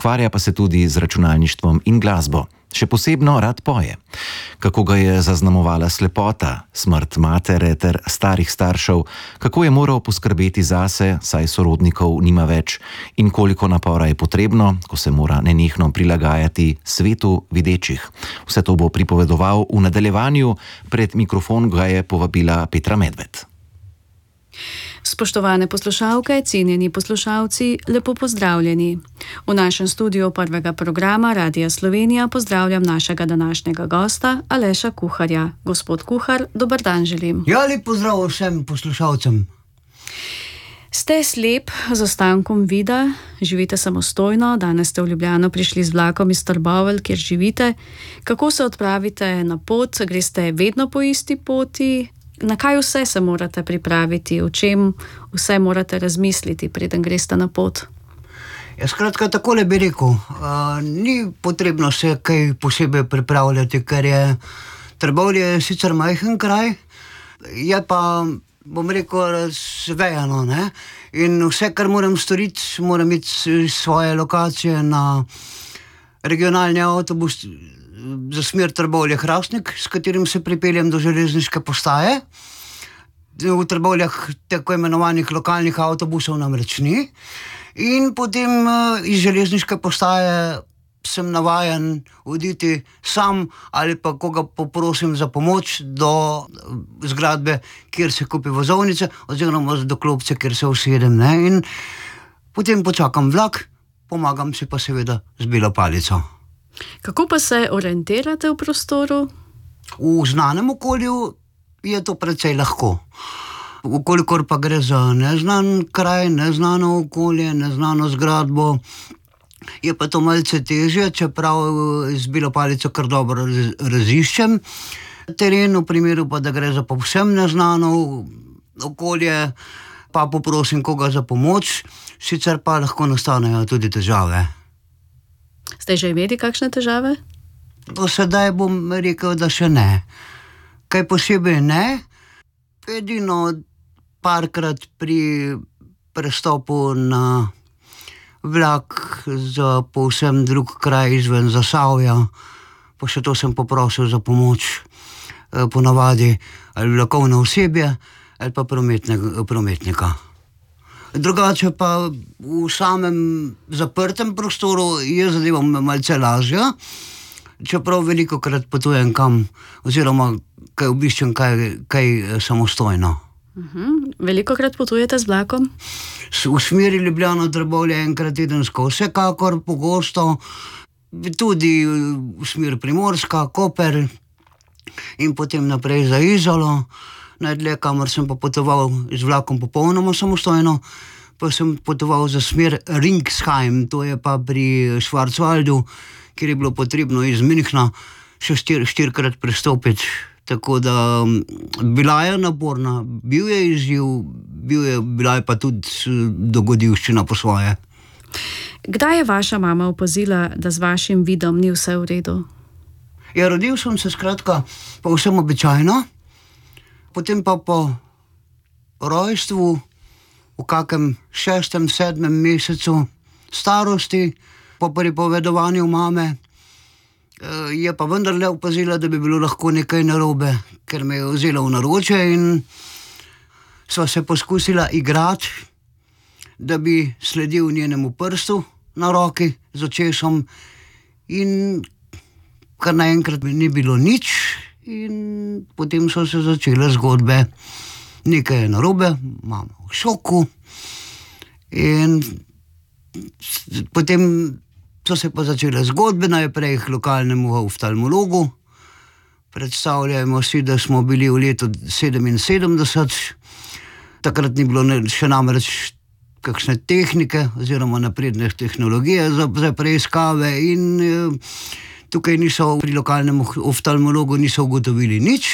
ukvarja pa se tudi z računalništvom in glasbo. Še posebno rad poje. Kako ga je zaznamovala slepota, smrt matere ter starih staršev, kako je moral poskrbeti zase, saj sorodnikov nima več, in koliko napora je potrebno, ko se mora nenehno prilagajati svetu videčih. Vse to bo pripovedoval v nadaljevanju, pred mikrofon ga je povabila Petra Medved. Spoštovane poslušalke, cenjeni poslušalci, lepo pozdravljeni. V našem studiu prvega programa Radia Slovenija pozdravljam našega današnjega gosta, Aleša Kuharja. Gospod Kuhar, dober dan želim. Ja, lep pozdrav vsem poslušalcem. Ste slep z ostankom vida, živite samostojno, danes ste v Ljubljano prišli z vlakom iz Trbovelj, kjer živite. Kako se odpravite na pot? Greste vedno po isti poti? Na kaj vse se morate pripraviti, o čem vse morate razmisliti, preden greste na pot? Ja, skratka, takole bi rekel, ni potrebno se kaj posebej pripravljati, ker je Trbovlje sicer majhen kraj, je pa, bom rekel, razvejano, ne? In vse, kar moram storiti, moram iti iz svoje lokacije na regionalni avtobus za smer Trbovlje-Hrastnik, s katerim se pripeljem do železniške postaje. V Trbovljah tako imenovanih lokalnih avtobusov namreč ni. In potem iz železniške postaje sem navajen oditi sam ali pa koga poprosim za pomoč do zgradbe, kjer se kupi vozovnice, oziroma do klopce, kjer se usedem, ne? In potem počakam vlak, pomagam si pa seveda z belo palico. Kako pa se orientirate v prostoru? V znanem okolju je to precej lahko. Ukolikor pa gre za neznan kraj, neznano okolje, neznano zgradbo, je pa to malce težje, čeprav z belo palico kar dobro raziščem teren, v primeru pa, da gre za povsem neznano okolje, pa poprosim koga za pomoč, sicer pa lahko nastanejo tudi težave. Ste že imeli kakšne težave? Do sedaj bom rekel, da še ne. Kaj posebej ne, edino parkrat pri prestopu na vlak za povsem drug kraj izven Zasavja, pa še to sem poprosil za pomoč, ponavadi ali vlakovno osebje ali pa prometnika. Drugače pa v samem zaprtem prostoru je zadeva malce lažja, čeprav velikokrat potujem kam, oziroma kaj obiščem kaj samostojno. Velikokrat potujete z vlakom? V smeri Ljubljana-Trbovlje enkrat tedensko, vsekakor pogosto, tudi v smer Primorska, Koper in potem naprej za Izolo. Najdlje, kamor sem pa potoval z vlakom popolnoma samostojno, pa sem potoval za smer Ringsheim, to je pa pri Schwarzwaldu, kjer je bilo potrebno iz Münchna še štirikrat prestopiti. Tako da bila je naporna, bil je izziv, bila je pa tudi dogodivščina po svoje. Kdaj je vaša mama opazila, da z vašim vidom ni vse v redu? Ja, rodil sem se skratka povsem običajno, potem pa po rojstvu v kakem 6., 7. mesecu starosti, po pripovedovanju mame, je pa vendarle opazila, da bi bilo lahko nekaj narobe, ker me je vzela v naročje in sva se poskusila igrati, da bi sledil njenemu prstu na roki z očesom, in kar naenkrat mi ni bilo nič in potem so se začele zgodbe. Nekaj je narobe, mama v šoku, in potem so se pa začele zgodbe, najprej k lokalnemu oftalmologu. Predstavljajmo si, da smo bili v letu 77, takrat ni bilo še namreč kakšne tehnike oziroma napredne tehnologije za preiskave in tukaj pri lokalnem oftalmologu niso ugotovili nič.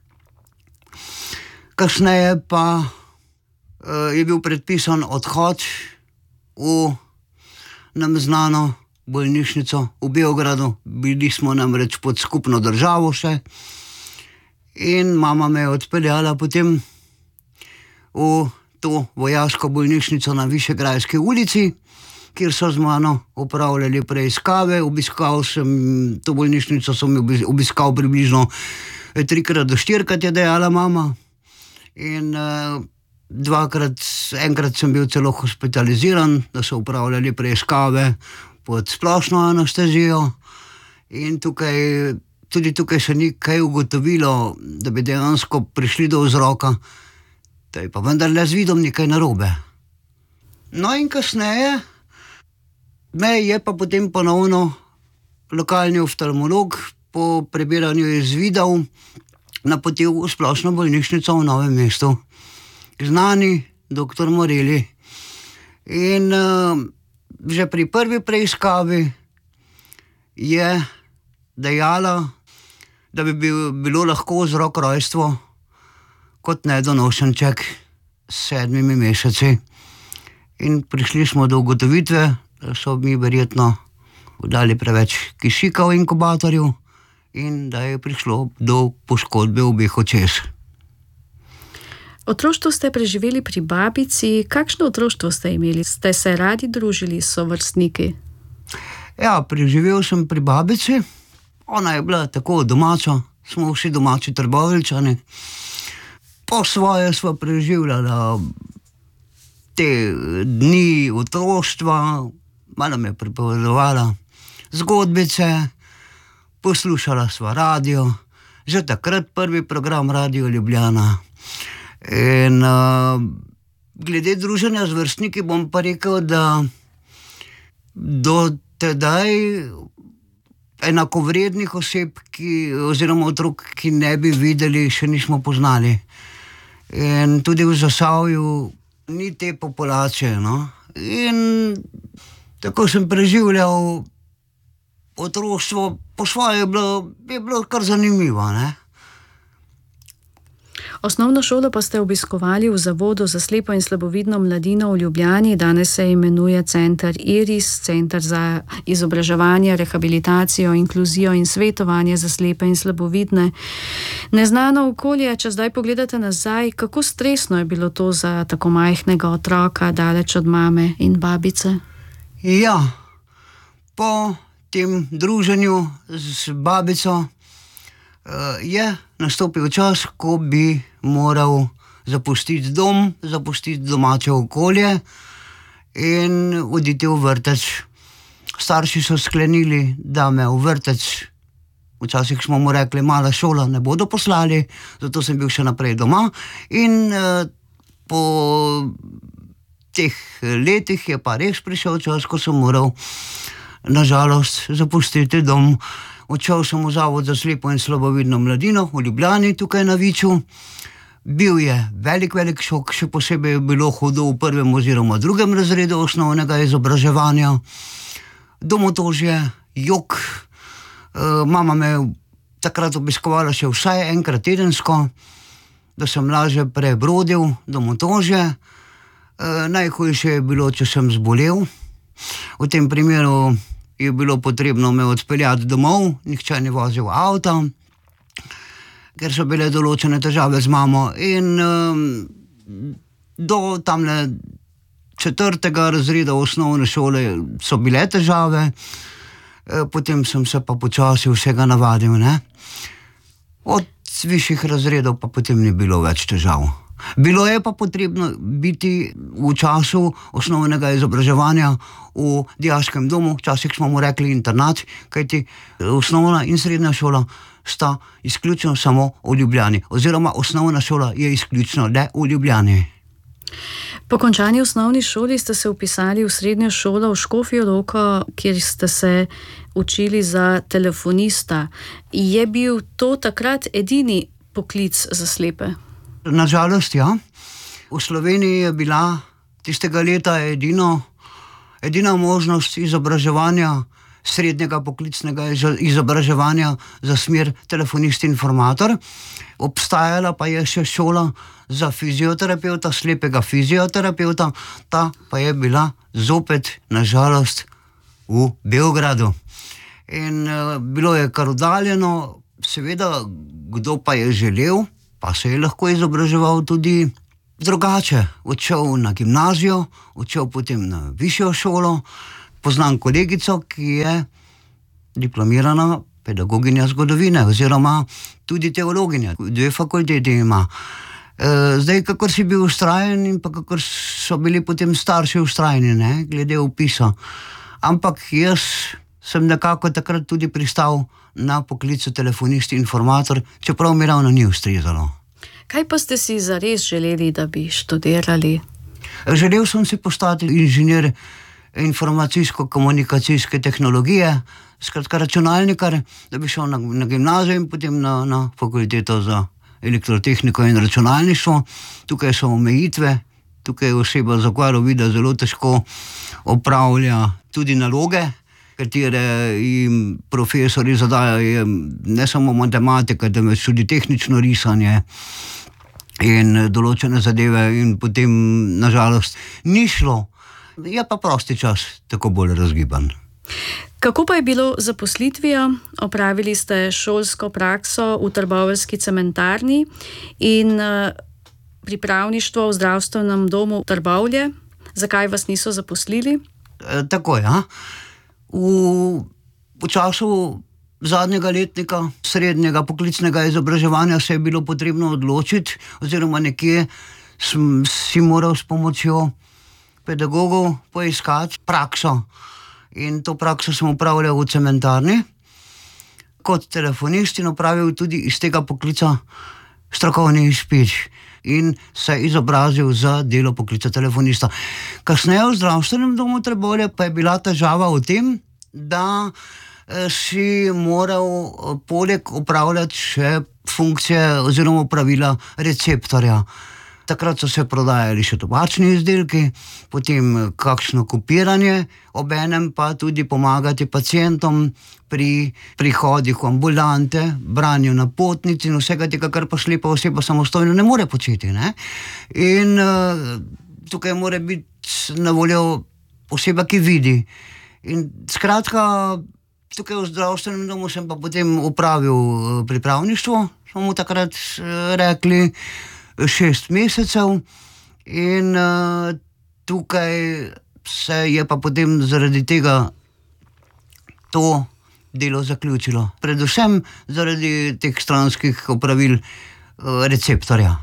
Kasneje pa je bil predpisan odhod v nam znano bolnišnico v Beogradu. Bili smo namreč pod skupno državo še in mama me je odpeljala potem v to vojaško bolnišnico na Višegrajski ulici, kjer so z mano opravljali preiskave. Obiskal sem to bolnišnico, sem obiskal približno 3 do 4, je dejala mama. In enkrat sem bil celo hospitaliziran, da so opravljali preiskave pod splošno anestezijo. In tudi tukaj se ni kaj ugotovilo, da bi dejansko prišli do vzroka, da je pa vendarle z vidom nekaj narobe. No in kasneje me je pa potem ponovno lokalni oftalmolog po prebiranju izvidov napotil v splošno bolnišnico v Novem mestu. Znani doktor Moreli. In že pri prvi preiskavi je dejala, da bi bilo lahko vzrok rojstvo kot nedonošenček s 7 meseci. In prišli smo do ugotovitve, da so mi verjetno dali preveč kisika v inkubatorju in da je prišlo do poškodbe obeh očes. Otroštvo ste preživeli pri babici. Kakšno otroštvo ste imeli? Ste se radi družili s sovrstniki? Ja, preživel sem pri babici. Ona je bila tako domača, smo vsi domači Trboveljčani. Po svoje sva preživljala te dni otroštva, malo me je pripovedovala zgodbice, poslušala sva radio, že takrat prvi program Radio Ljubljana. In glede druženja z vrstniki bom pa rekel, da do tedaj enakovrednih oseb, oziroma otrok, ki ne bi videli, še nismo poznali. In tudi v Zasavju ni te populacije, no. In tako sem preživljal otroštvo, po svoje je bilo kar zanimivo, ne. Osnovno šolo pa ste obiskovali v Zavodu za slepo in slabovidno mladino v Ljubljani. Danes se imenuje Center Iris, Center za izobraževanje, rehabilitacijo, inkluzijo in svetovanje za slepe in slabovidne. Neznano okolje, če zdaj pogledate nazaj, kako stresno je bilo to za tako majhnega otroka, daleč od mame in babice? Ja, po tem druženju z babico je nastopil čas, ko bi moral zapustiti dom, zapustiti domače okolje in oditi v vrtec. Starši so sklenili, da me v vrtec, včasih smo mu rekli mala šola, ne bodo poslali, zato sem bil še naprej doma. In po teh letih je pa res prišel čas, ko sem moral nažalost zapustiti dom. Odšel sem v Zavod za slepo in slabovidno mladino v Ljubljani, tukaj na Viču. Bil je velik šok, še posebej je bilo hudo v 1. oziroma 2. razredu osnovnega izobraževanja. Domotožje, jok. Mama me je takrat obiskovala še vsaj enkrat tedensko, da sem lažje prebrodil domotožje. Najhujše je bilo, če sem zbolel. V tem primeru je bilo potrebno me odpeljati domov, nihče ni vozil avta, ker so bile določene težave z mamo. In do tamle 4. razreda osnovne šole so bile težave, potem sem se pa počasi vsega navadil, ne. Od višjih razredov pa potem ni bilo več težav. Bilo je pa potrebno biti v času osnovnega izobraževanja v dijaškem domu, včasih smo mu rekli internat, kajti osnovna in srednja šola sta izključno samo v Ljubljani, oziroma osnovna šola je izključno le v Ljubljani. Po končani osnovni šoli ste se vpisali v srednjo šolo v Škofjo Loko, kjer ste se učili za telefonista. Je bil to takrat edini poklic za slepe? Nažalost, ja. V Sloveniji je bila tistega leta edina možnost izobraževanja, srednjega poklicnega izobraževanja za smer telefonist-informator. Obstajala pa je še šola za fizioterapeuta, slepega fizioterapeuta, ta pa je bila zopet, nažalost, v Beogradu. In bilo je kar oddaljeno, seveda, kdo pa je želel, pa se je lahko izobraževal tudi drugače. Odšel na gimnazijo, odšel potem na višjo šolo. Poznam kolegico, ki je diplomirana pedagoginja zgodovine oziroma tudi teologinja. 2 fakulteti ima. Zdaj, kakor si bil vztrajen in pa kakor so bili potem starši vztrajni, ne, glede vpisa. Ampak jaz sem nekako takrat tudi pristal na poklicu telefonist informator, čeprav mi ravno ni ustrezalo. Kaj pa ste si zares želeli, da bi študirali? Želel sem si postati inženir informacijsko-komunikacijske tehnologije, skratka računalnikar, da bi šel na gimnazijo in potem na fakulteto za elektrotehniko in računalništvo. Tukaj so omejitve, tukaj oseba z okvaro vida zelo težko opravlja tudi naloge, katere jim profesori zadajo, ne samo matematika, temveč tudi tehnično risanje in določene zadeve, in potem nažalost ni šlo. Je pa prosti čas tako bolj razgiban. Kako pa je bilo z zaposlitvijo? Opravili ste šolsko prakso v trboveljski cementarni in pripravništvo v zdravstvenem domu Trbovlje. Zakaj vas niso zaposlili? Tako, ja. V času zadnjega letnika srednjega poklicnega izobraževanja se je bilo potrebno odločiti, oziroma nekje si moral s pomočjo pedagogov poiskati prakso. In to prakso sem upravljal v cementarni kot telefonist in opravil tudi iz tega poklica strokovni izpit in se izobrazil za delo poklica telefonista. Kasneje v zdravstvenem domu Trbovlje pa je bila težava v tem, da si moral poleg upravljati še funkcije oziroma opravila receptorja. Takrat so se prodajali še tobačni izdelki, potem kakšno kopiranje, obenem pa tudi pomagati pacientom pri prihodih v ambulante, branju napotnic in vsega tega, kar pa slepa oseba samostojno ne more početi, ne? In tukaj mora biti na voljo oseba, ki vidi. In skratka, tukaj v zdravstvenem domu sem pa potem opravil pripravništvo, smo mu takrat rekli, 6 mesecev, in tukaj se je pa potem zaradi tega to delo zaključilo. Predvsem zaradi teh stranskih opravil receptorja.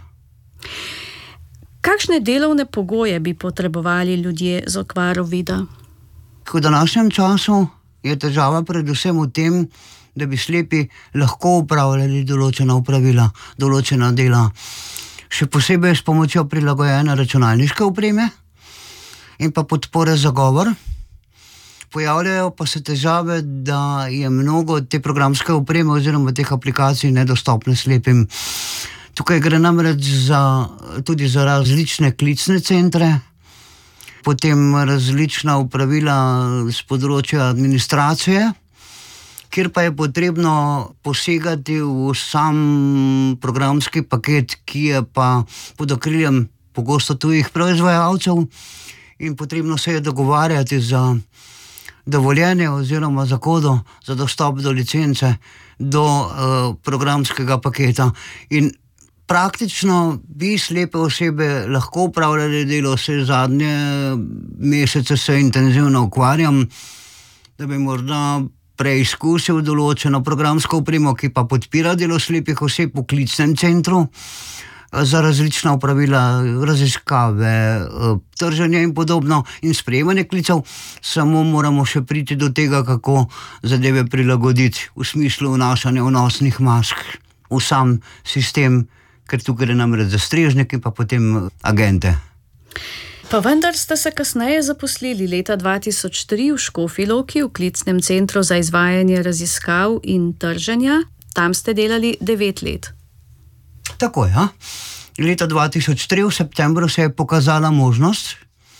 Kakšne delovne pogoje bi potrebovali ljudje z okvaro vida? V današnjem času je težava predvsem v tem, da bi slepi lahko upravljali določena opravila, določena dela. Še posebej s pomočjo prilagojene računalniške opreme in pa podpore za govor. Pojavljajo pa se težave, da je mnogo te programske opreme oziroma teh aplikacij nedostopne slepim. Tukaj gre namreč tudi za različne klicne centre, potem različna opravila z področja administracije, kjer pa je potrebno posegati v sam programski paket, ki je pa pod okriljem pogosto tujih proizvajalcev, in potrebno se je dogovarjati za dovoljenje oziroma za kodo za dostop do licence, do programskega paketa. In praktično bi slepe osebe lahko upravljali delo, se zadnje mesece se intenzivno ukvarjam, da bi morda preizkusil določeno programsko opremo, ki pa podpira delo slepih oseb v klicnem centru za različna opravila, raziskave, trženje in podobno in sprejemanje klicev. Samo moramo še priti do tega, kako zadeve prilagoditi v smislu vnašanja vnosnih mask v sam sistem, ker tukaj gre namreč za strežnike in pa potem agente. Pa vendar ste se kasneje zaposlili leta 2003 v Škofji Loki v klicnem centru za izvajanje raziskav in trženja. Tam ste delali 9 let. Tako, ja. Leta 2003 v septembru se je pokazala možnost,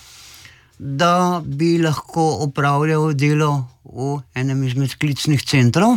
da bi lahko opravljal delo v enem izmed klicnih centrov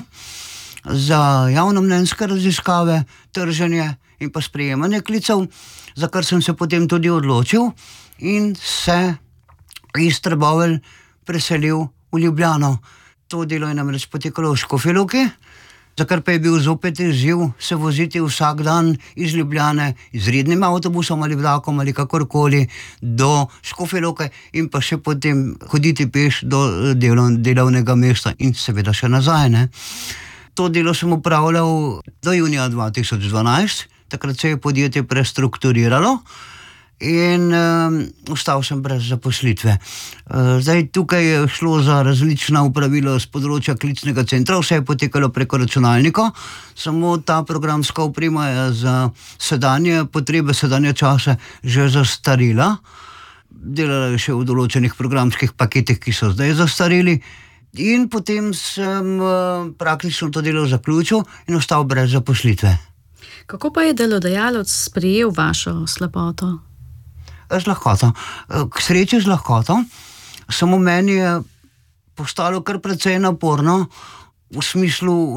za javnomnenjske raziskave, trženje in pa sprejemanje klicev, za kar sem se potem tudi odločil in se iz Trbovelj preselil v Ljubljano. To delo je namreč potekalo v Škofji Loki, za kar pa je bil zopet izziv se voziti vsak dan iz Ljubljane, z rednim avtobusom ali vlakom ali kakorkoli do Škofje Loke in pa še potem hoditi peš do delovnega mesta in seveda še nazaj, ne. To delo sem upravljal do junija 2012, takrat se je podjetje prestrukturiralo in ostal sem brez zaposlitve. Zdaj tukaj je šlo za različna opravila z področja klicnega centra, vse je potekalo preko računalnika, samo ta programska oprema je za sedanje potrebe, sedanje čase že zastarela. Delala je še v določenih programskih paketih, ki so zdaj zastareli. In potem sem praktično to delo zaključil in ostal brez zaposlitve. Kako pa je delodajalec sprejel vašo slepoto? Z lahkoto. K sreči z lahkoto, samo meni je postalo kar precej naporno v smislu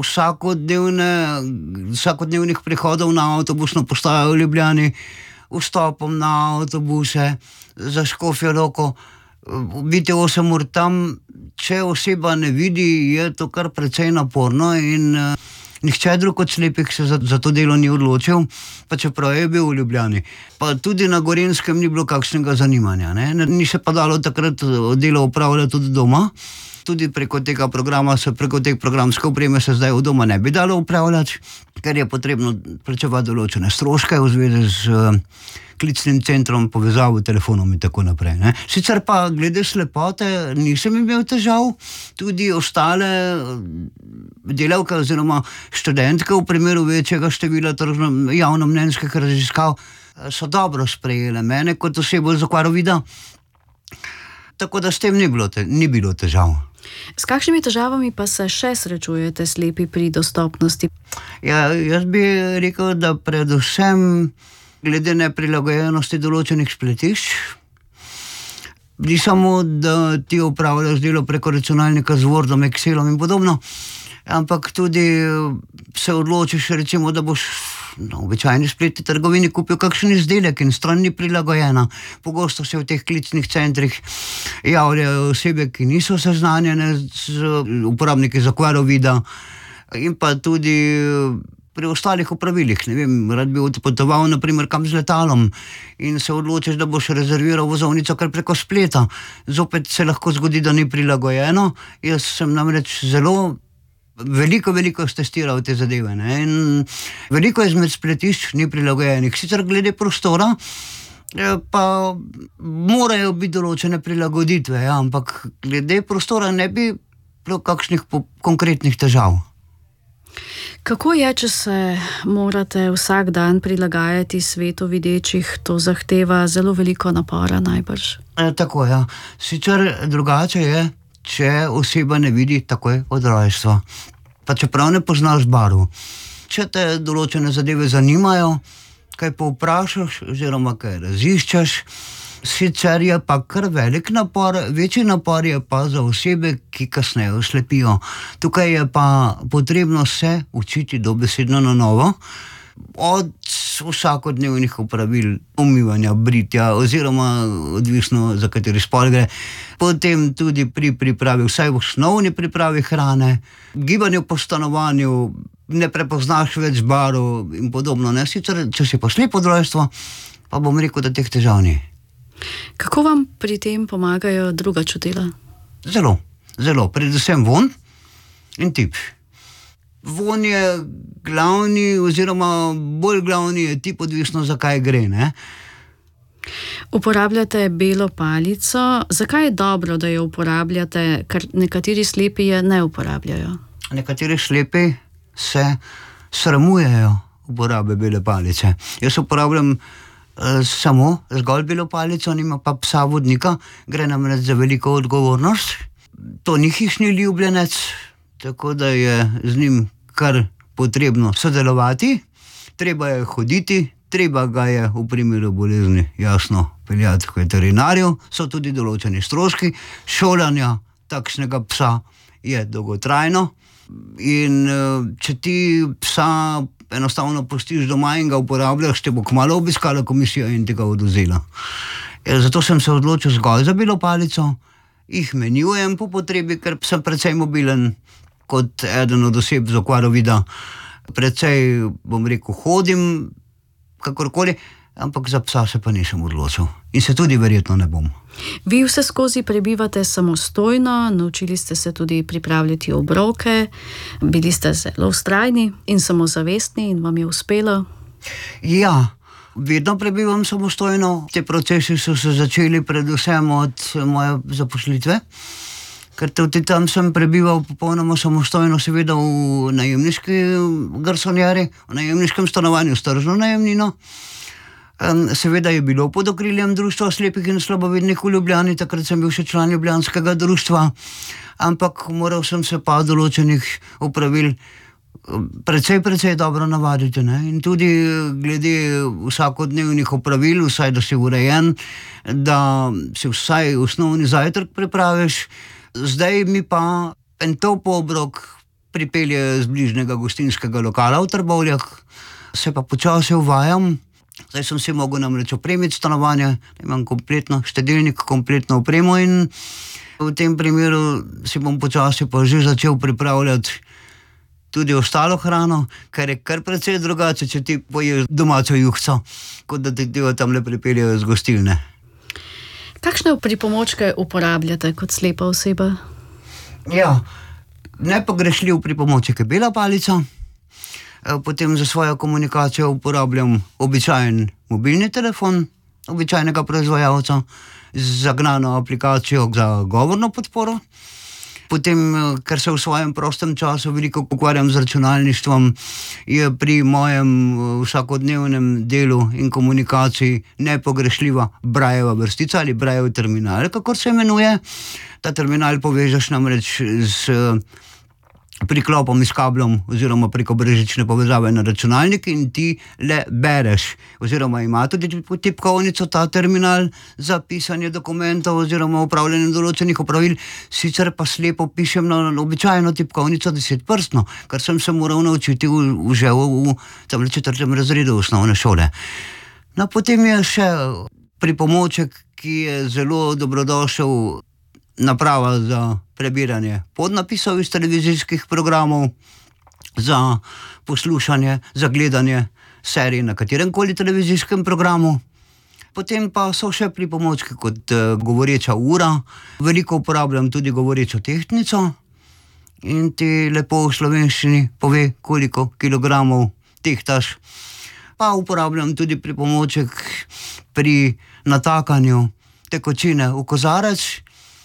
vsakodnevnih prihodov na avtobusno postajo v Ljubljani, vstopom na avtobuse za Škofjo Loko, biti 8 ur tam, če oseba ne vidi, je to kar precej naporno in nihče drug kot slepih se za to delo ni odločil, pa čeprav je bil v Ljubljani. Pa tudi na Gorenjskem ni bilo kakšnega zanimanja, ne. Ni se pa dalo takrat delo opravljati tudi doma. Tudi preko tega programa, preko te programske opreme se zdaj od doma ne bi dalo upravljati, ker je potrebno plačevati določene stroške v zvezi z klicnim centrom, povezavo, telefonom in tako naprej, ne. Sicer pa glede slepote nisem imel težav, tudi ostale delavke oziroma študentke v primeru večjega števila javnomnenjskih raziskav so dobro sprejele mene kot osebo z okvaro vida, tako da s tem ni bilo težav. S kakšnimi težavami pa se še srečujete slepi pri dostopnosti? Ja, jaz bi rekel, da predvsem glede neprilagojenosti določenih spletišč. Ni samo, da ti opravljaš delo preko računalnika z Wordom, Excelom in podobno, ampak tudi se odločiš, recimo, da boš na običajni spletni trgovini kupil kakšen izdelek in stran ni prilagojena. Pogosto se v teh klicnih centrih javljajo osebe, ki niso seznanjene z uporabniki z okvaro vida in pa tudi pri ostalih opravilih. Ne vem, rad bi odpotoval naprimer kam z letalom in se odločiš, da boš rezerviral vozovnico kar preko spleta. Zopet se lahko zgodi, da ni prilagojeno. Jaz sem namreč veliko stestiral te zadeve, ne? In veliko izmed spletišč ni prilagojenih. Sicer glede prostora pa morajo biti določene prilagoditve, ja, ampak glede prostora ne bi bilo kakšnih konkretnih težav. Kako je, če se morate vsak dan prilagajati svetu videčih? To zahteva zelo veliko napora najbrž. Tako, ja. Sicer drugače je, če oseba ne vidi takoj od rojstva, pa čeprav ne poznaš barv. Če te določene zadeve zanimajo, kaj povprašaš oziroma kaj raziščeš, sicer je pa kar velik napor, večji napor je pa za osebe, ki kasneje oslepijo. Tukaj je pa potrebno se učiti dobesedno na novo, od vsakodnevnih opravil, umivanja, britja oziroma odvisno za kateri spol gre, potem tudi pri pripravi, vsaj v osnovni pripravi hrane, gibanju po stanovanju, ne prepoznaš več barv in podobno, ne. Sicer, če si pa slep od rojstva, pa bom rekel, da teh težav ni. Kako vam pri tem pomagajo druga čutila? Zelo, predvsem vonj in tip. Vonj je glavni oziroma bolj glavni je tip, odvisno za kaj gre, ne. Uporabljate belo palico. Zakaj je dobro, da jo uporabljate, ker nekateri slepi je ne uporabljajo? Nekateri slepi se sramujejo uporabe bele palice. Jaz uporabljam samo zgolj belo palico, nima pa psa vodnika, gre namreč za veliko odgovornost. To ni hišni ljubljenec, tako da je z njim kar potrebno sodelovati, treba je hoditi, treba ga je v primeru bolezni jasno peljati k veterinarju, so tudi določeni stroški, šolanja takšnega psa je dolgotrajno in če ti psa enostavno pustiš doma in ga uporabljaš, te bo kmalu obiskala komisija in ti ga odvzela. Zato sem se odločil zgolj za belo palico, jih menjujem po potrebi, ker sem precej mobilen, kot eden od oseb z okvaro vida. Precej, bom rekel, hodim, kakorkoli, ampak za psa se pa nisem odločil. In se tudi verjetno ne bom. Vi vse skozi prebivate samostojno, naučili ste se tudi pripravljati obroke, bili ste zelo vztrajni in samozavestni in vam je uspelo. Ja, vedno prebivam samostojno. Te procesi so se začeli predvsem od moje zaposlitve, ker tudi tam sem prebival popolnoma samostojno, seveda v najemniški garsonjeri, v najemniškem stanovanju s tržno najemnino. Seveda je bilo pod okriljem Društva slepih in slabovidnih v Ljubljani, takrat sem bil še član Ljubljanskega društva, ampak moral sem se pa določenih opravil precej dobro navaditi, ne? In tudi glede vsakodnevnih opravil, vsaj da si urejen, da si vsaj osnovni zajtrk pripraviš. Zdaj mi pa en topel obrok pripelje z bližnjega gostinskega lokala v Trbovljah, se pa počasi uvajam. Zdaj sem si mogel namreč opremiti stanovanje, imam kompletno štedilnik, kompletno opremo in v tem primeru si bom počasi pa že začel pripravljati tudi ostalo hrano, kar je kar precej drugače, če ti poješ domačo juhco, kot da ti jo tam le pripeljejo z gostilne. Kakšne pripomočke uporabljate kot slepa oseba? Ja, nepogrešljiv pripomoček je bela palica. Potem za svojo komunikacijo uporabljam običajen mobilni telefon, običajnega proizvajalca, z zagnano aplikacijo za govorno podporo. Potem, ker se v svojem prostem času veliko ukvarjam z računalništvom, je pri mojem vsakodnevnem delu in komunikaciji nepogrešljiva Brailleva vrstica ali Braillev terminal, kakor se imenuje. Ta terminal povežeš namreč z priklopom iz kablom oziroma preko brezžične povezave na računalnik in ti le bereš. Oziroma ima tudi tipkovnico ta terminal za pisanje dokumentov oziroma upravljanje določenih opravil, sicer pa slepo pišem na običajno tipkovnico 10-prstno, kar sem se moral naučiti že v tam 4. razredu osnovne šole. No, potem je še pripomoček, ki je zelo dobrodošel, naprava za prebiranje podnapisov iz televizijskih programov, za poslušanje, za gledanje serij na kateremkoli televizijskem programu. Potem pa so še pripomočki kot govoreča ura, veliko uporabljam tudi govorečo tehtnico in ti lepo v slovenščini pove, koliko kilogramov tehtaš. Pa uporabljam tudi pripomoček pri natakanju tekočine v kozarec,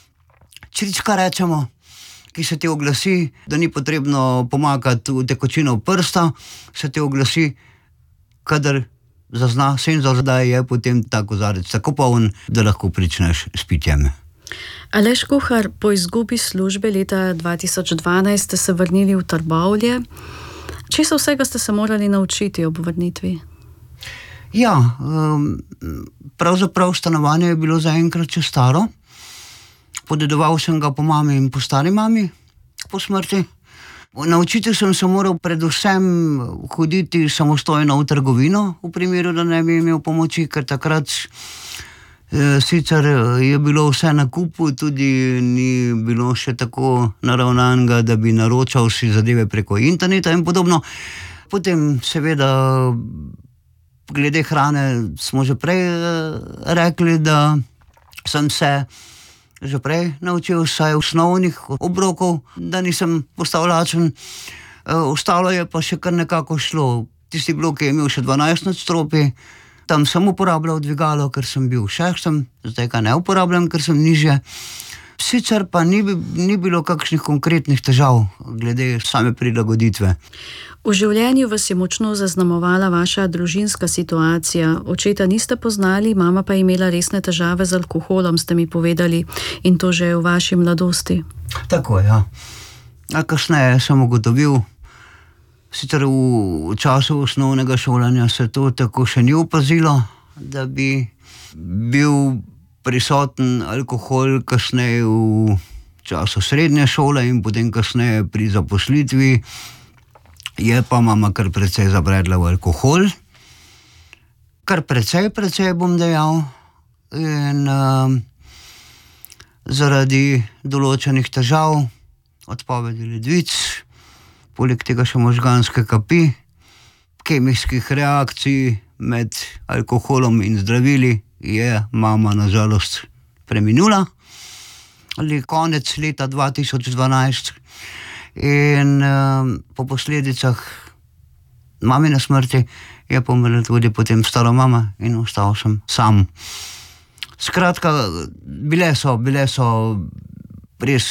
črička rečemo, ki se ti oglasi, da ni potrebno pomakati v tekočino prsta, se ti oglasi, kadar zazna senzor, da je potem ta kozarec tako poln, da lahko pričneš s pitjem. Aleš Kuhar, po izgubi službe leta 2012 ste se vrnili v Trbovlje. Česa vsega ste se morali naučiti ob vrnitvi? Ja, pravzaprav stanovanje je bilo zaenkrat še staro. Podedoval sem ga po mami in po stari mami po smrti. Naučiti sem se moral predvsem hoditi samostojno v trgovino, v primeru, da ne bi imel pomoči, ker takrat sicer je bilo vse na kupu, tudi ni bilo še tako naravnanega, da bi naročal si zadeve preko interneta in podobno. Potem seveda glede hrane smo že prej rekli, da sem se že prej naučil vsaj osnovnih obrokov, da nisem postal lačen. Ostalo je pa še kar nekako šlo. Tisti blok je imel še 12 nadstropij, tam sem uporabljal dvigalo, ker sem bil šestem, zdaj ga ne uporabljam, ker sem nižje. Sicer pa ni bilo kakšnih konkretnih težav glede same prilagoditve. V življenju vas je močno zaznamovala vaša družinska situacija. Očeta niste poznali, mama pa je imela resne težave z alkoholom, ste mi povedali, in to že v vaši mladosti. Tako, ja. A kasneje sem ugotovil, sicer v času osnovnega šolanja se to tako še ni opazilo, da bi bil prisoten alkohol kasneje v času srednje šole in potem kasneje pri zaposlitvi. Je pa mama kar precej zabredla v alkohol, kar precej bom dejal, in zaradi določenih težav odpovedi ledvic, poleg tega še možganske kapi, kemijskih reakcij med alkoholom in zdravili, je mama nažalost preminula ali konec leta 2012 in po posledicah mamine smrti je pomrla tudi potem stara mama in ostal sem sam. Skratka, bile so res,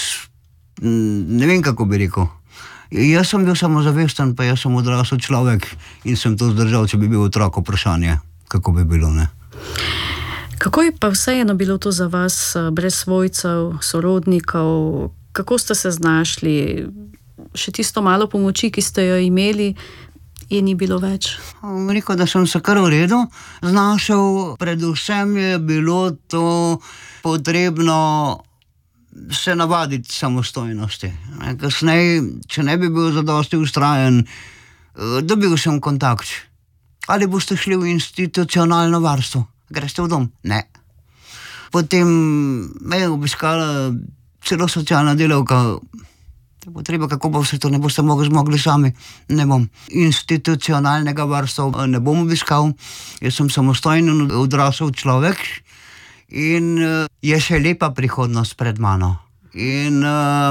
ne vem, kako bi rekel. Jaz sem bil samozavesten, pa jaz sem odrasel človek in sem to zdržal, če bi bil otrok, vprašanje, kako bi bilo, ne. Kako je pa vseeno bilo to za vas, brez svojcev, sorodnikov? Kako ste se znašli? Še tisto malo pomoči, ki ste jo imeli, je ni bilo več? Rekel, da sem se kar v redu znašel, predvsem je bilo to potrebno se navaditi samostojnosti. Kasneje, če ne bi bil zadosti vztrajen, dobil sem kontakt. Ali boste šli v institucionalno varstvo? Greste v dom? Ne. Potem me je obiskala celo socialna delavka. Potreba, kako bo vse to, ne boste zmogli sami. Ne bom. Institucionalnega varstva ne bom obiskal. Jaz sem samostojen odrasel človek in je še lepa prihodnost pred mano. In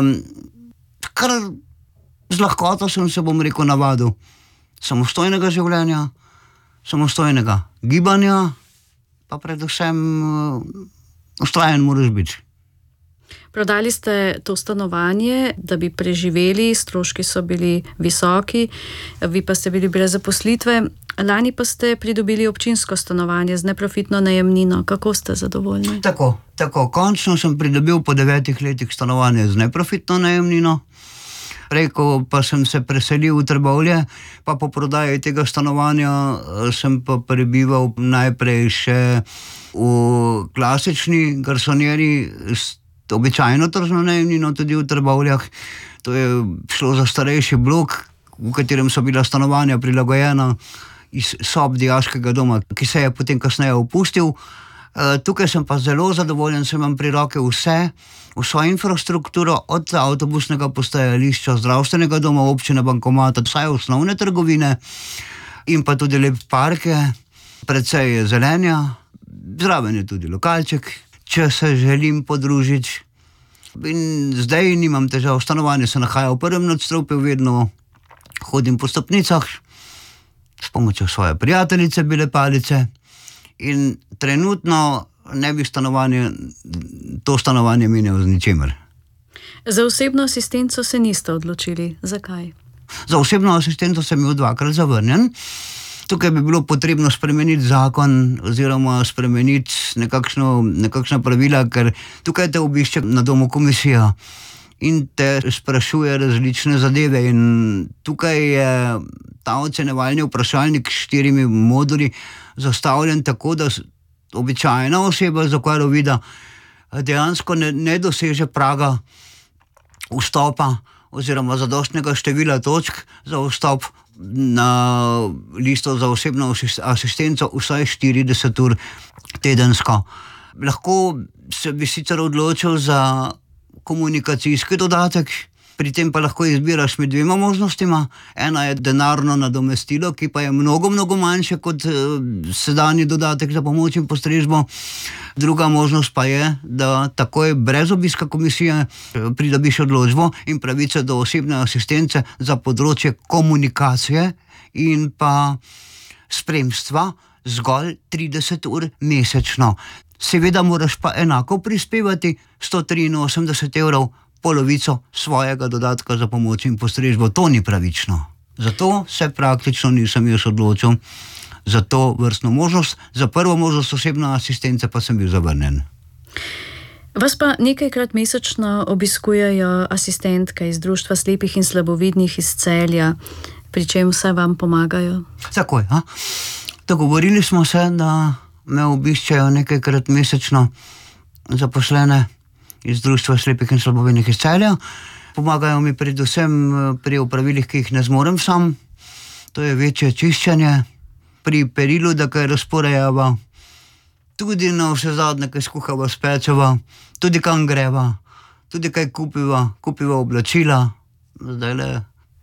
kar z lahkoto sem se, bom rekel, navadil samostojnega življenja, samostojnega gibanja, pa predvsem vztrajen moraš biti. Prodali ste to stanovanje, da bi preživeli, stroški so bili visoki, vi pa ste bili brez zaposlitve. Lani pa ste pridobili občinsko stanovanje z neprofitno najemnino. Kako ste zadovoljni? Tako. Končno sem pridobil po 9 letih stanovanje z neprofitno najemnino. Rekel pa sem se preselil v Trbovlje, pa po prodaji tega stanovanja sem pa prebival najprej še v klasični garsonjeri s običajno tržno najemnino tudi v Trbovljah. To je šlo za starejši blok, v katerem so bila stanovanja prilagojena iz sob dijaškega doma, ki se je potem kasneje opustil. Tukaj sem pa zelo zadovoljen, sem imam pri roke vso infrastrukturo, od avtobusnega postajališča, zdravstvenega doma, občine, bankomata, vsaj osnovne trgovine in pa tudi lep parke, precej je zelenja, zraven je tudi lokalček, če se želim podružiti. In zdaj nimam težav, stanovanje se nahaja v prvem nadstropju, vedno hodim po stopnicah, s pomočjo svoje prijateljice Bele Palice in trenutno ne bi to stanovanje menjal z ničemer. Za osebno asistenco se niste odločili. Zakaj? Za osebno asistenco sem bil 2-krat zavrnjen. Tukaj bi bilo potrebno spremeniti zakon oziroma spremeniti nekakšna pravila, ker tukaj te obišče na domu komisija in te sprašuje različne zadeve in tukaj je ta ocenevalni vprašalnik s 4 moduli zastavljen tako, da običajna oseba z okvaro vida dejansko ne doseže praga vstopa oziroma zadostnega števila točk za vstop na listo za osebno asistenco vsaj 40 ur tedensko. Lahko se bi sicer odločil za komunikacijski dodatek, pri tem pa lahko izbiraš med 2 možnostima. Ena je denarno nadomestilo, ki pa je mnogo manjše kot sedanji dodatek za pomoč in postrežbo. Druga možnost pa je, da takoj brez obiska komisije pridobiš odločbo in pravice do osebne asistence za področje komunikacije in pa spremstva zgolj 30 ur mesečno. Seveda moraš pa enako prispevati 183 evrov, polovico svojega dodatka za pomoč in postrežbo. To ni pravično. Zato se praktično nisem jaz odločil za to vrstno možnost. Za prvo možnost osebne asistence pa sem bil zavrnjen. Vas pa nekajkrat mesečno obiskujejo asistentke iz Društva slepih in slabovidnih iz Celja, pri čem vse vam pomagajo? Takoj, dogovorili smo se, da me obiščejo nekajkrat mesečno zaposlene iz Društva slepih in slabovidnih iz Celja. Pomagajo mi predvsem pri opravilih, ki jih ne zmorem sam. To je večje čiščenje, pri perilu, da kaj razporejava, tudi na vse zadnje, kaj skuhava, spečeva, tudi kam greva. tudi kaj kupiva oblačila. Zdajle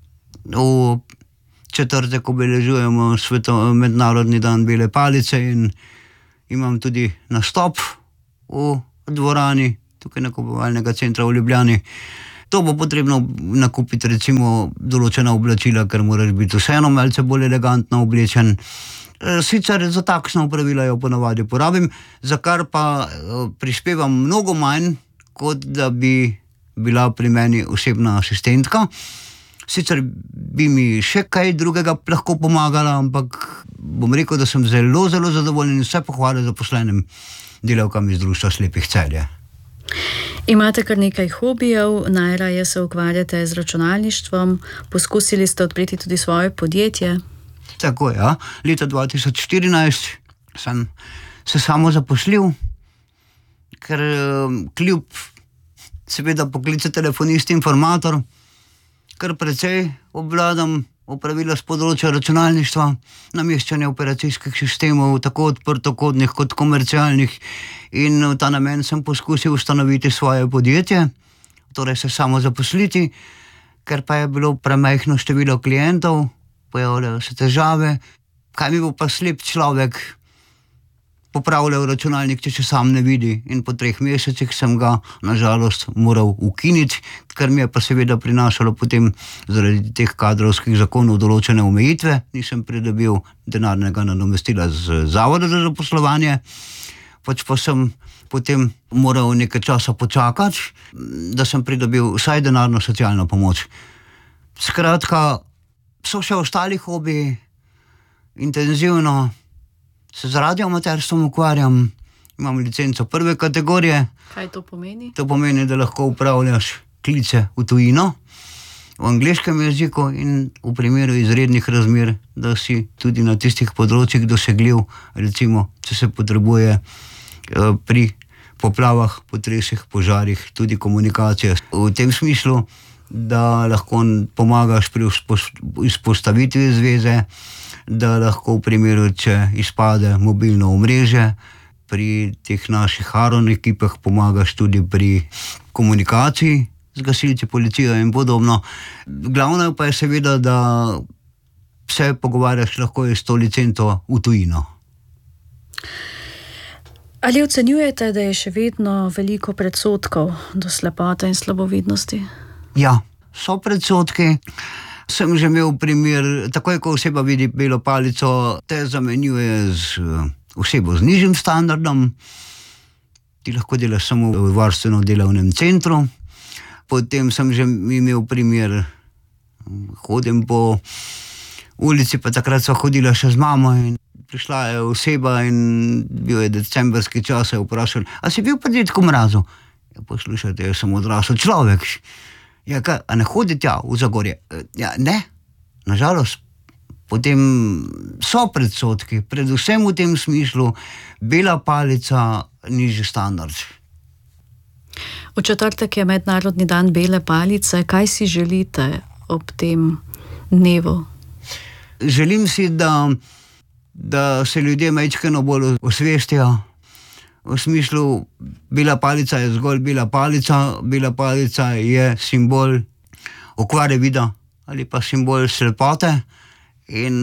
v četrtek obeležujemo mednarodni dan bele palice in imam tudi nastop v dvorani tukaj nakupovalnega centra v Ljubljani. To bo potrebno nakupiti recimo določena oblačila, ker moraš biti vseeno malce bolj elegantno oblečen. Sicer za takšna opravila jo ponavadi porabim, za kar pa prispevam mnogo manj, kot da bi bila pri meni osebna asistentka. Sicer bi mi še kaj drugega lahko pomagala, ampak bom rekel, da sem zelo, zelo zadovoljen in vse pohvale zaposlenim delavkam iz Društva slepih Celje. Imate kar nekaj hobijev, najraje se ukvarjate z računalništvom, poskusili ste odpreti tudi svoje podjetje. Tako, ja. Leta 2014 sem se samo zaposlil, ker kljub seveda poklicu telefonist, informator, kar precej obvladam opravila z področja računalništva, nameščanja operacijskih sistemov, tako odprtokodnih kot komercialnih, in v ta namen sem poskusil ustanoviti svoje podjetje, torej se samo zaposliti, ker pa je bilo premajhno število klientov, pojavljajo se težave, kaj mi bo pa slep človek popravljal računalnik, če sam ne vidi, in po 3 mesecih sem ga nažalost moral ukiniti, kar mi je pa seveda prinašalo potem zaradi teh kadrovskih zakonov določene omejitve. Nisem pridobil denarnega nadomestila z Zavoda za zaposlovanje, pač pa sem potem moral nekaj časa počakati, da sem pridobil vsaj denarno socialno pomoč. Skratka, so še ostali hobiji, intenzivno se z radioamaterstvom ukvarjam, imam licenco 1. kategorije. Kaj to pomeni? To pomeni, da lahko upravljaš klice v tujino, v angleškem jeziku, in v primeru izrednih razmer, da si tudi na tistih področjih dosegljiv, recimo, če se potrebuje pri poplavah, potresih, požarih, tudi komunikacija. V tem smislu, da lahko pomagaš pri vzpostavitvi zveze, da lahko v primeru, če izpade mobilno omrežje, pri teh naših Aron ekipah pomagaš tudi pri komunikaciji z gasilci, policijo in podobno. Glavno pa je seveda, da se pogovarjaš lahko s to licenco v tujino. Ali ocenjujete, da je še vedno veliko predsodkov do slepote in slabovidnosti? Ja, so predsodki. Sem že imel primer, takoj ko oseba vidi belo palico, te zamenjuje z osebo z nižjim standardom, ti lahko delaš samo v varstveno-delovnem centru. Potem sem že imel primer, hodim po ulici, pa takrat sva hodila še z mamo in prišla je oseba in bil je decembrski čas, je vprašal, a si bil pa Dedku Mrazu? Ja, poslušajte, jaz sem odrasel človek. Ja, kaj, a ne hodi tja v Zagorje? Ja, ne, nažalost. Potem so predsodki, predvsem v tem smislu, bela palica, nižji standard. V četrtek je mednarodni dan bele palice. Kaj si želite ob tem dnevu? Želim si, da se ljudje majčkeno bolj osvestijo, v smislu, bela palica je zgolj bela palica je simbol okvare vida ali pa simbol slepote, in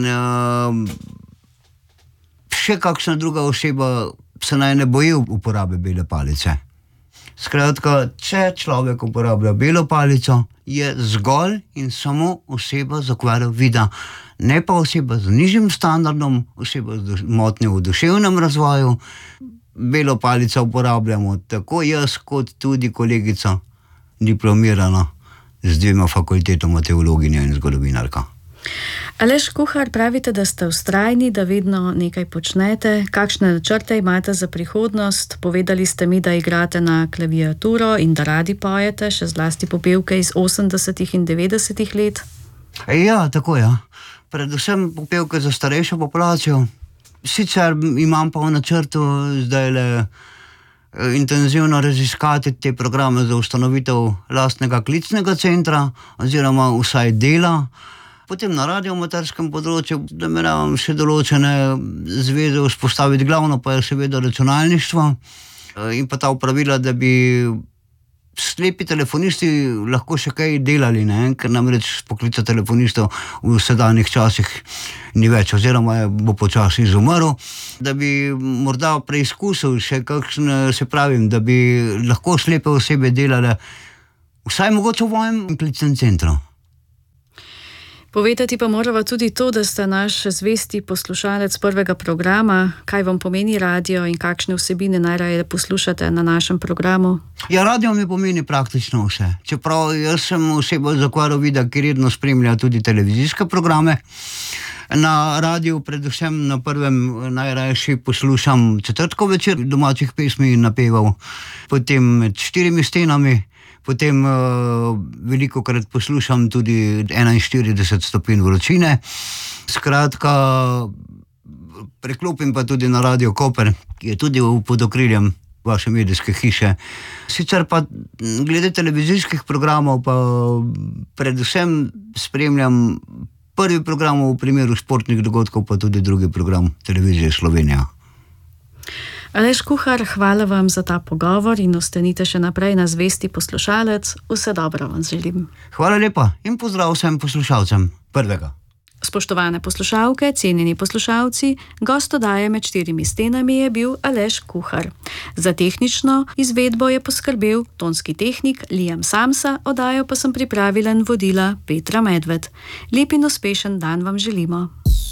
še kakšna druga oseba se naj ne boji uporabe bele palice. Skratka, če človek uporablja belo palico, je zgolj in samo oseba z okvaro vida, ne pa oseba z nižjim standardom, oseba z motnjo v duševnem razvoju. Belo palico uporabljamo tako jaz, kot tudi kolegica, diplomirana z 2 fakultetoma, teologinja in zgodovinarka. Aleš Kuhar, pravite, da ste vztrajni, da vedno nekaj počnete. Kakšne načrte imate za prihodnost? Povedali ste mi, da igrate na klaviaturo in da radi pojete, še zlasti popevke iz 80. in 90. let. Ja, tako ja. Predvsem popevke za starejšo populacijo. Sicer imam pa v načrtu zdajle intenzivno raziskati te programe za ustanovitev lastnega klicnega centra, oziroma vsaj dela. Potem na radioamaterskem področju nameravam še določene zveze vzpostaviti, glavno pa je seveda računalništvo in pa ta opravila, da bi slepi telefonisti lahko še kaj delali, ne? Ker namreč poklica telefonistov v sedanjih časih ni več, oziroma bo počasi izumrl, da bi morda preizkusil še kakšen, se pravim, da bi lahko slepe osebe delale vsaj mogoče v mojem klicnem centru. Povedati pa morava tudi to, da ste naš zvesti poslušalec prvega programa, kaj vam pomeni radio in kakšne vsebine najraje poslušate na našem programu. Ja, radio mi pomeni praktično vse. Čeprav jaz sem oseba z okvaro vida, ki redno spremlja tudi televizijske programe. Na radiju, predvsem na prvem, najrajši poslušam četrtkov večer domačih pesmi in napevov, potem Med štirimi stenami, potem velikokrat poslušam tudi 41 stopinj vročine. Skratka, preklopim pa tudi na Radio Koper, ki je tudi pod okriljem vaše medijske hiše. Sicer pa glede televizijskih programov pa predvsem spremljam prvi program v primeru športnih dogodkov, pa tudi drugi program Televizije Slovenija. Aleš Kuhar, hvala vam za ta pogovor in ostanite še naprej na zvesti poslušalec. Vse dobro vam želim. Hvala lepa in pozdrav vsem poslušalcem prvega. Spoštovane poslušalke, cenjeni poslušalci, gost oddaje Med štirimi stenami je bil Aleš Kuhar. Za tehnično izvedbo je poskrbel tonski tehnik Liam Samsa, oddajo pa sem pripravila in vodila Petra Medved. Lep in uspešen dan vam želimo.